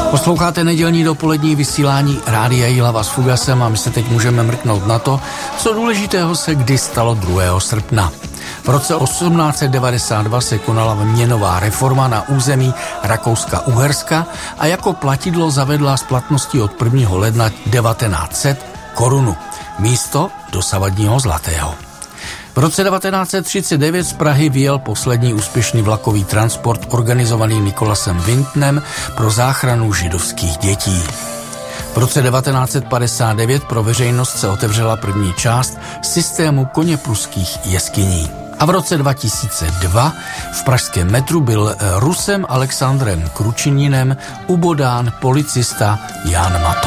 Posloucháte nedělní dopolední vysílání Rádia Jihlava s Fugasem a my se teď můžeme mrknout na to, co důležitého se kdy stalo 2. srpna. V roce 1892 se konala měnová reforma na území Rakouska-Uherska a jako platidlo zavedla s platností od 1. ledna 1900 korunu místo dosavadního zlatého. V roce 1939 z Prahy vyjel poslední úspěšný vlakový transport organizovaný Nicholasem Windtem pro záchranu židovských dětí. V roce 1959 pro veřejnost se otevřela první část systému koněpruských jeskyní. A v roce 2002 v pražském metru byl Rusem Alexandrem Kručininem ubodán policista Jan Mato.